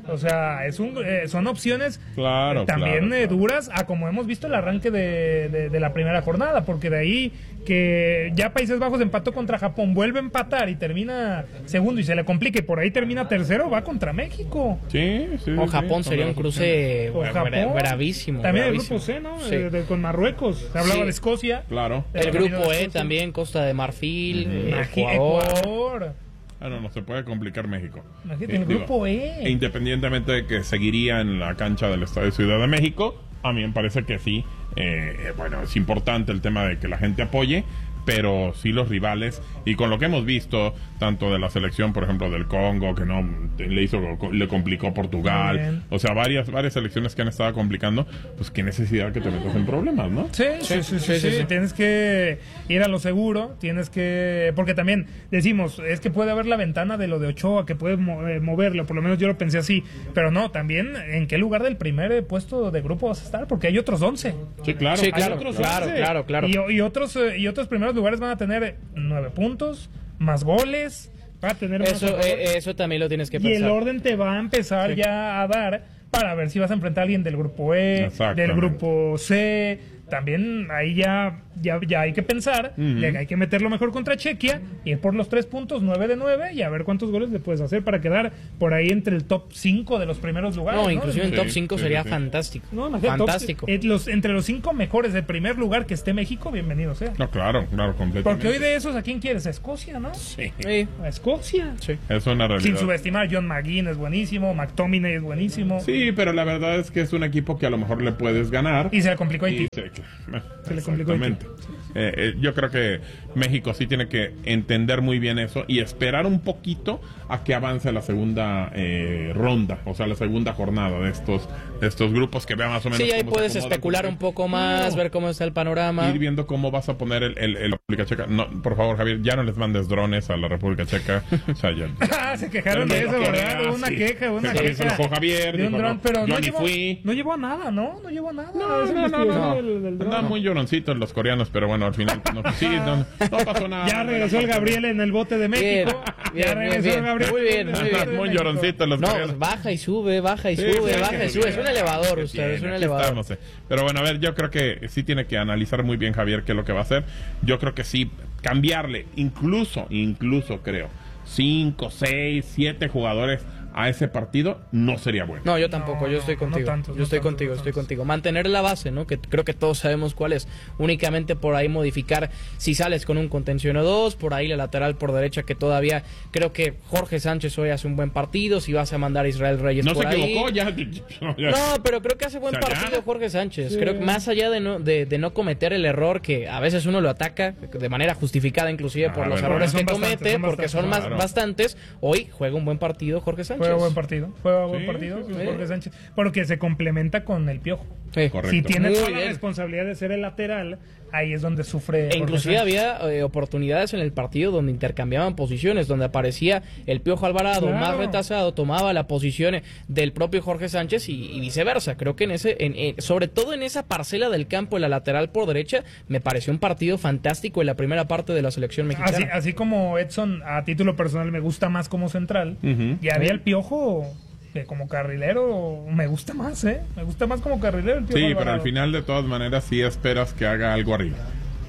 O sea, es un, eh, son opciones Claro, eh, también claro, eh, claro. duras a como hemos visto el arranque de, de, de la primera jornada, porque de ahí que ya Países Bajos empató contra Japón, vuelve a empatar y termina segundo y se le complica y por ahí termina tercero, va contra México. Sí, sí. O sí, Japón son sería las un cruce O bra- Japón. bravísimo. También bravísimo. el grupo C, ¿no? Sí. Eh, de- con Marruecos. Se hablaba Sí. de Escocia. Claro. El camino grupo de E Escocia. también, Costa de Marfil, eh, Aquí, Ecuador. Ecuador. Ah, no, no se puede complicar México. Imagínate, Eh, el digo, grupo E. Independientemente de que seguiría en la cancha del Estadio Ciudad de México, a mí me parece que sí. Eh, bueno, es importante el tema de que la gente apoye, pero sí los rivales, y con lo que hemos visto, tanto de la selección, por ejemplo, del Congo, que no le hizo, le complicó Portugal, Bien. o sea, varias varias selecciones que han estado complicando, pues qué necesidad que te metas en problemas, ¿no? Sí, sí, sí, sí, sí, tienes que ir a lo seguro, tienes que... Porque también decimos, es que puede haber la ventana de lo de Ochoa, que puede mo- eh, moverlo, por lo menos yo lo pensé así, pero no, también en qué lugar del primer eh, puesto de grupo vas a estar, porque hay otros once. Sí, claro. Sí, Hay claro, otros claro, once. claro, claro. Y, y otros, eh, y otros primeros lugares van a tener nueve puntos, más goles, va a tener más Eso, a favor. eh, eso también lo tienes que Y el pensar. orden te va a empezar Sí. ya a dar para ver si vas a enfrentar a alguien del grupo E, Exactamente. del grupo C. También ahí ya, ya, ya hay que pensar, Ujú. de que hay que meterlo mejor contra Chequia, ir por los tres puntos, nueve de nueve, y a ver cuántos goles le puedes hacer para quedar por ahí entre el top cinco de los primeros lugares. No, ¿no? inclusive en Sí, top cinco sí, sería sí. fantástico. No, imagínate, fantástico. top- eh, los, entre los cinco mejores del primer lugar que esté México, bienvenido sea. No, claro, claro, completamente. Porque hoy de esos, ¿a quién quieres? A Escocia, ¿no? Sí, Sí, A Escocia. sí. es una realidad. Sin subestimar, John McGinn es buenísimo, McTominay es buenísimo. Sí, pero la verdad es que es un equipo que a lo mejor le puedes ganar. Y se le complicó a Y Haití. se, bueno, Se le complicó exactamente. Eh, eh, yo creo que México sí tiene que entender muy bien eso y esperar un poquito a que avance la segunda eh, ronda, o sea, la segunda jornada de estos de estos grupos, que vea más o menos. Sí, ahí cómo se puedes acomodan, especular porque- un poco más, No. ver cómo está el panorama. Ir viendo cómo vas a poner el, el, el- la República Checa. No, por favor, Javier, ya no les mandes drones a la República Checa. O sea, ya. Ah, se quejaron de Pero eso, no, ¿verdad? Corea, Hubo una sí. queja, hubo una Se- queja. se enojó Javier, de un dijo, dron, no, pero yo no ni llevó, fui. no llevó a nada, ¿no? No llevó a nada. No, esa no, no, no, investigación no. del- del dron. Andaban muy lloroncitos los coreanos, pero bueno, al final no, sí, no, no pasó nada. Ya regresó el Gabriel en el bote de México. Bien, ya bien, regresó bien. el Gabriel. Muy bien, en el muy bote bien. de Muy México. lloroncitos los No, coreanos. baja y sube, baja y Sí, sube, sí, baja y sí, sube. sí. Es un elevador, Que usted, es un tiene, aquí elevador. estamos, eh. Pero bueno, a ver, yo creo que sí tiene que analizar muy bien Javier qué es lo que va a hacer. Yo creo que sí, cambiarle, incluso, incluso creo, cinco, seis, siete jugadores a ese partido no sería bueno. No, yo tampoco, No, yo estoy no contigo. tantos, yo no estoy tantos, contigo, no estoy tantos. contigo. Mantener la base, ¿no? Que creo que todos sabemos cuál es. Únicamente por ahí modificar si sales con un contención o dos, por ahí la lateral por derecha que todavía creo que Jorge Sánchez hoy hace un buen partido, si vas a mandar a Israel Reyes No por se ahí. equivocó, ya. ya- No, pero creo que hace buen O sea, ya. partido Jorge Sánchez. Creo que más allá de no, de, de no cometer el error que a veces uno lo ataca de manera justificada, inclusive Ah, por los bueno, errores son que bastantes, comete, son porque son más, Claro. bastantes. Hoy juega un buen partido Jorge Sánchez. Juega buen partido. Juega buen Sí, partido. sí, sí. Jorge Sánchez. Porque se complementa con el Piojo. Sí. Correcto. Si tiene Muy toda la bien. responsabilidad de ser el lateral, ahí es donde sufre. E Jorge inclusive Sánchez. había eh, oportunidades en el partido donde intercambiaban posiciones, donde aparecía el Piojo Alvarado Claro. más retrasado, tomaba la posición del propio Jorge Sánchez y, y viceversa. Creo que en ese, en, en- sobre todo en esa parcela del campo, en la lateral por derecha, me pareció un partido fantástico en la primera parte de la selección mexicana. Así, así como Edson, a título personal, me gusta más como central, Ujú. y había el Piojo que como carrilero me gusta más, ¿eh? Me gusta más como carrilero el Piojo Sí, pero Alvarado. al final de todas maneras sí esperas que haga algo arriba.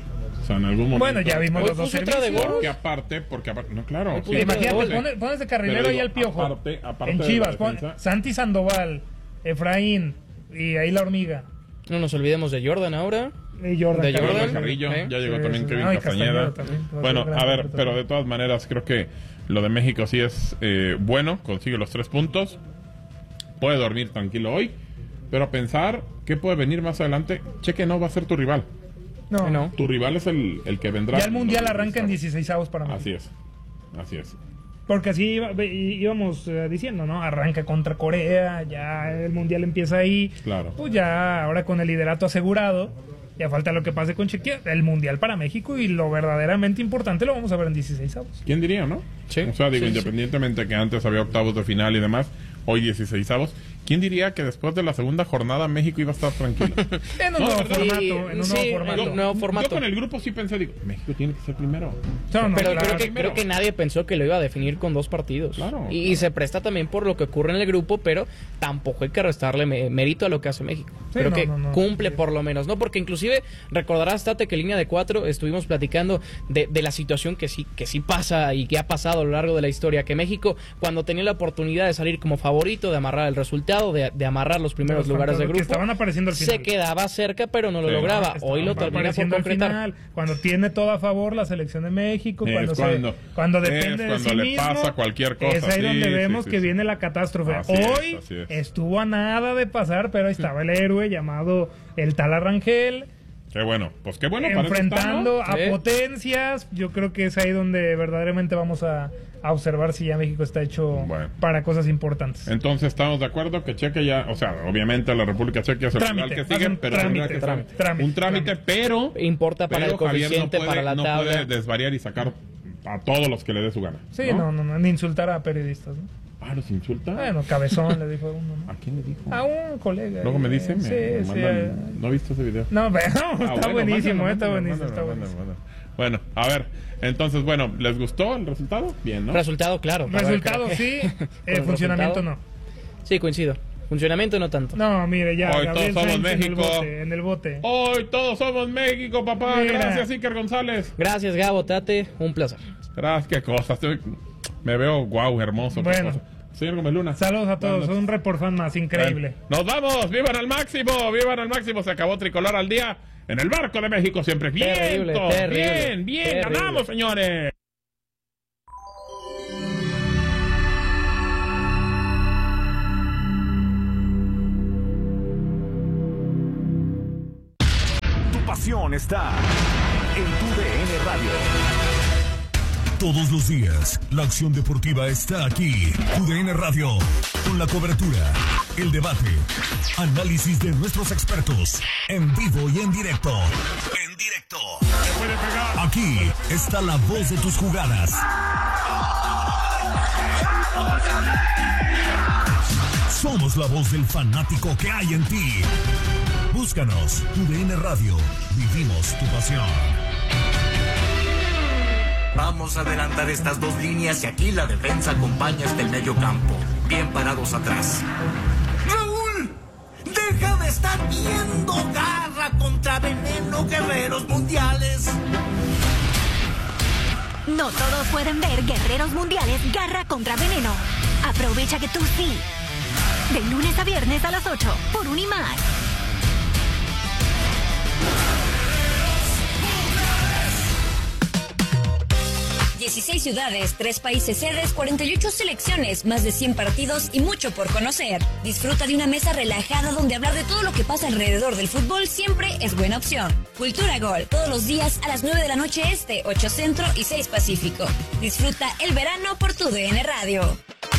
O sea, en algún momento. Bueno, ya vimos Hoy los dos puso otra de servicios. gol. Porque aparte, porque aparte, no, claro. Hoy sí, puso otra de Imagínate, gol. pones, pones de carrilero Pero ahí digo, al Piojo. aparte- aparte en de la Chivas, pon- defensa. Santi Sandoval, Efraín, y ahí la hormiga. No nos olvidemos de Jordan ahora. Y Jordan De Carrillo. Jordan. Carrillo, ¿eh? ya llegó Sí, también sí. Kevin No, y Castañeda. Castañeda también, va a Bueno, ser a gran ver, contratación. pero de todas maneras creo que lo de México sí es eh, bueno, consigue los tres puntos, puede dormir tranquilo hoy, pero a pensar qué puede venir más adelante, Cheque no va a ser tu rival. No, No. Tu rival es el, el que vendrá. Ya el mundial No, arranca en dieciseisavos para mí. Así es, así es. Porque así iba- ve- íbamos eh, diciendo, ¿no? Arranca contra Corea, ya el mundial empieza ahí. Claro. Pues ya ahora con el liderato asegurado, ya falta lo que pase con Chequia, el mundial para México, y lo verdaderamente importante lo vamos a ver en dieciseisavos. ¿Quién diría, no? Sí, O sea, digo, sí, sí. independientemente que antes había octavos de final y demás, hoy dieciseisavos. ¿Quién diría que después de la segunda jornada México iba a estar tranquilo? En un No, nuevo ¿verdad? formato, Sí, en un sí, nuevo formato. en un nuevo Yo formato. con el grupo sí pensé, digo, México tiene que ser primero. No, no, Pero claro. creo, que, primero. creo que nadie pensó que lo iba a definir con dos partidos. Claro, y, claro. y se presta también por lo que ocurre en el grupo, pero tampoco hay que restarle me- mérito a lo que hace México. Sí, creo no, que no, no. cumple por lo menos, ¿no? Porque inclusive recordarás, Tate, que en línea de cuatro estuvimos platicando de, de la situación que sí, que sí pasa y que ha pasado a lo largo de la historia, que México, cuando tenía la oportunidad de salir como favorito, de amarrar el resultado, de, de amarrar los primeros Los lugares del fantasmas que grupo, estaban apareciendo al final. se quedaba cerca, pero no lo Sí, lograba. Que Hoy lo estaban termina por apareciendo al concretar. final, cuando tiene todo a favor la selección de México, Es cuando, se- cuando- cuando es depende de cuando sí le mismo, pasa cualquier cosa, es ahí sí, donde sí, vemos sí, que sí. viene la catástrofe. Así es, Hoy así es. estuvo a nada de pasar, pero ahí estaba el héroe llamado el tal Arrangel, Qué bueno, pues qué bueno para eso está, enfrentando ¿no? a Sí. potencias. Yo creo que es ahí donde verdaderamente vamos a, a observar si ya México está hecho Bueno. para cosas importantes. Entonces estamos de acuerdo que Chequia ya, o sea, obviamente la República Checa es el Trámite, rival que haz sigue, un pero trámite, tendrá que trámite, ser trámite, un trámite, trámite. pero Importa para pero el Javier no coeficiente, puede, para la no tabla. puede desvariar y sacar a todos los que le dé su gana. Sí, no, no, no, ni insultar a periodistas, ¿no? Ah, ¿los insulta? Bueno, cabezón le dijo a uno, ¿no? ¿A quién le dijo? A un colega. Luego me eh, dice, me, sí, me sí, mandan- eh. no he visto ese video. No, pero Ah, está bueno, buenísimo, mándalo, está mándalo, buenísimo, está mándalo, buenísimo. mándalo. Bueno, a ver, entonces, bueno, ¿les gustó el resultado? Bien, ¿no? Resultado, claro. A ver, Resultado creo que- sí, con eh, el funcionamiento resultado, no. Sí, coincido. Funcionamiento no tanto. No, mire, ya, Hoy Gabriel todos somos Sainz en el México. bote, en el bote. Hoy todos somos México, papá. Mira. Gracias, Iker González. Gracias, Gabo, Tate. Un placer. Gracias, qué cosas. Estoy- Me veo guau, hermoso. qué Bueno. cosa. Señor Gómez Luna. Saludos a todos, Buenas noches. un report fan más, increíble. Nos vamos, vivan al máximo, vivan al máximo. Se acabó Tricolor al día en el barco de México siempre. Bien, Terrible, todos, terrible, bien, bien, terrible. ganamos, señores. Tu pasión está en tu D N Radio. Todos los días, la acción deportiva está aquí. U D N Radio, con la cobertura, el debate, análisis de nuestros expertos, en vivo y en directo. En directo. Aquí está la voz de tus jugadas. Somos la voz del fanático que hay en ti. Búscanos, U D N Radio. Vivimos tu pasión. Vamos a adelantar estas dos líneas y aquí la defensa acompaña hasta el medio campo. Bien parados atrás. ¡Raúl! ¡Deja de estar viendo! ¡Garra contra veneno, guerreros mundiales! No todos pueden ver Guerreros Mundiales Garra contra Veneno. Aprovecha que tú sí. De lunes a viernes a las ocho por Unimar. dieciséis ciudades, tres países sedes, cuarenta y ocho selecciones, más de cien partidos y mucho por conocer. Disfruta de una mesa relajada donde hablar de todo lo que pasa alrededor del fútbol siempre es buena opción. Cultura Gol, todos los días a las nueve de la noche este, ocho centro y seis pacífico. Disfruta el verano por tu D N Radio.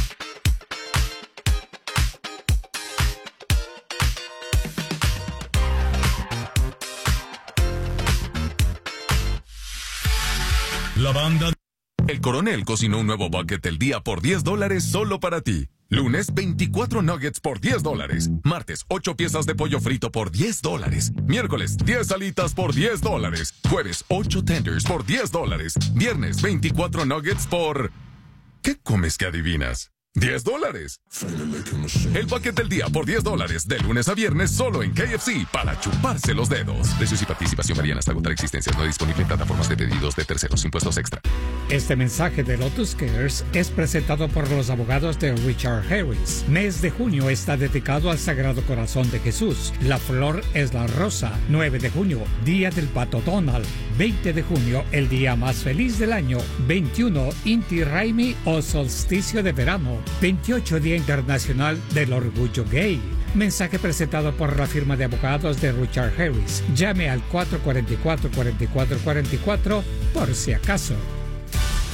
La banda. El Coronel cocinó un nuevo bucket del día por diez dólares solo para ti. Lunes, veinticuatro nuggets por diez dólares. Martes, ocho piezas de pollo frito por diez dólares. Miércoles, diez alitas por diez dólares. Jueves, ocho tenders por diez dólares. Viernes, veinticuatro nuggets por... ¿Qué comes que adivinas? diez dólares. El bucket del día por diez dólares, de lunes a viernes, solo en K F C, para chuparse los dedos. Precios y participación varían hasta agotar existencias. No disponible en plataformas de pedidos de terceros. Impuestos extra. Este mensaje de Lotus Cares es presentado por los abogados de Richard Harris. Mes de junio está dedicado al Sagrado Corazón de Jesús. La flor es la rosa. nueve de junio, Día del Pato Donald. veinte de junio, el día más feliz del año. veintiuno, Inti Raymi o solsticio de verano. veintiocho, Día Internacional del Orgullo Gay. Mensaje presentado por la firma de abogados de Richard Harris. Llame al cuatro cuatro cuatro, cuatro cuatro cuatro cuatro por si acaso.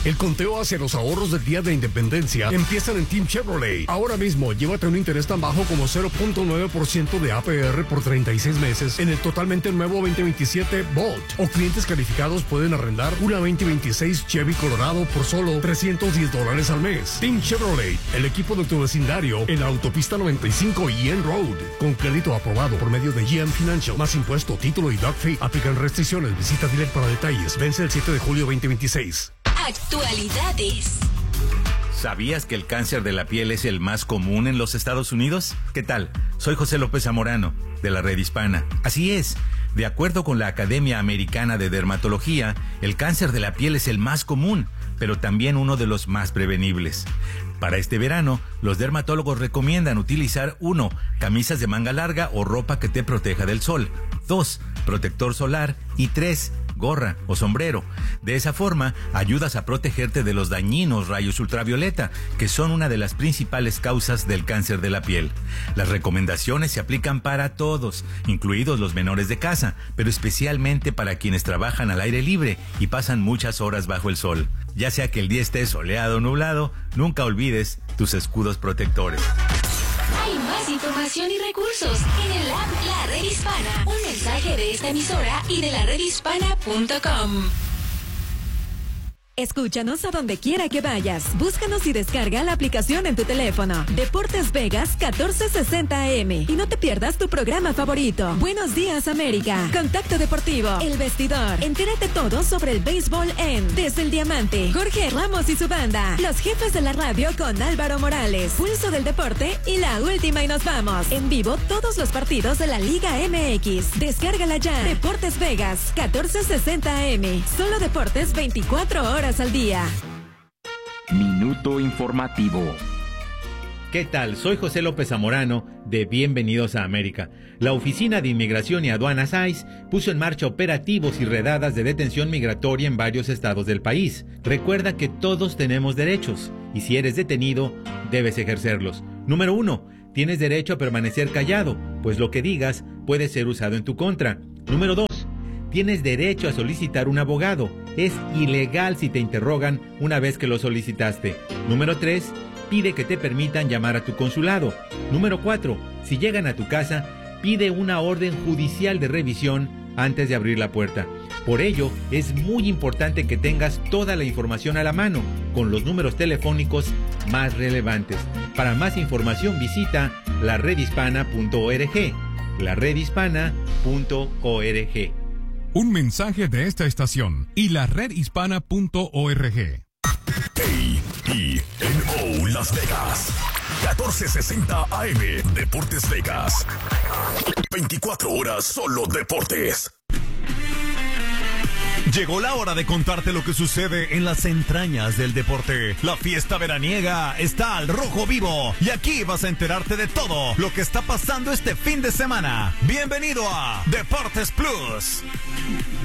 El conteo hacia los ahorros del Día de Independencia empiezan en Team Chevrolet. Ahora mismo, llévate un interés tan bajo como cero punto nueve por ciento de A P R por treinta y seis meses en el totalmente nuevo veinte veintisiete Bolt. O clientes calificados pueden arrendar una veinte veintiséis Chevy Colorado por solo trescientos diez dólares al mes. Team Chevrolet, el equipo de tu vecindario en la autopista noventa y cinco y N Road. Con crédito aprobado por medio de G M Financial. Más impuesto, título y doc fee. Aplican restricciones. Visita Direct para detalles. Vence el siete de julio veinte veintiséis. Actualidades. ¿Sabías que el cáncer de la piel es el más común en los Estados Unidos? ¿Qué tal? Soy José López Zamorano, de la Red Hispana. Así es. De acuerdo con la Academia Americana de Dermatología, el cáncer de la piel es el más común, pero también uno de los más prevenibles. Para este verano, los dermatólogos recomiendan utilizar uno, camisas de manga larga o ropa que te proteja del sol. dos, protector solar. Y tres, gorra o sombrero. De esa forma, ayudas a protegerte de los dañinos rayos ultravioleta, que son una de las principales causas del cáncer de la piel. Las recomendaciones se aplican para todos, incluidos los menores de casa, pero especialmente para quienes trabajan al aire libre y pasan muchas horas bajo el sol. Ya sea que el día esté soleado o nublado, nunca olvides tus escudos protectores. Hay más información y recursos en el app La Red Hispana. Un mensaje de esta emisora y de la red hispana punto com. Escúchanos a donde quiera que vayas. Búscanos y descarga la aplicación en tu teléfono. Deportes Vegas catorce sesenta A M. Y no te pierdas tu programa favorito. Buenos días, América. Contacto Deportivo. El Vestidor. Entérate todo sobre el béisbol en Desde el Diamante. Jorge Ramos y su banda. Los Jefes de la Radio con Álvaro Morales. Pulso del Deporte y La Última y Nos Vamos. En vivo todos los partidos de la Liga M X. Descárgala ya. Deportes Vegas catorce sesenta A M. Solo deportes veinticuatro horas al día. Minuto informativo. ¿Qué tal? Soy José López Zamorano de Bienvenidos a América. La Oficina de Inmigración y Aduanas I C E puso en marcha operativos y redadas de detención migratoria en varios estados del país. Recuerda que todos tenemos derechos y si eres detenido, debes ejercerlos. Número uno, tienes derecho a permanecer callado, pues lo que digas puede ser usado en tu contra. Número dos, tienes derecho a solicitar un abogado. Es ilegal si te interrogan una vez que lo solicitaste. Número tres, pide que te permitan llamar a tu consulado. Número cuatro, si llegan a tu casa, pide una orden judicial de revisión antes de abrir la puerta. Por ello, es muy importante que tengas toda la información a la mano, con los números telefónicos más relevantes. Para más información visita la red hispana punto org. la red hispana punto org. Un mensaje de esta estación y la red hispana punto org. A E N O Las Vegas. catorce sesenta A M. Deportes Vegas. veinticuatro horas solo deportes. Llegó la hora de contarte lo que sucede en las entrañas del deporte. La fiesta veraniega está al rojo vivo y aquí vas a enterarte de todo lo que está pasando este fin de semana. Bienvenido a Deportes Plus.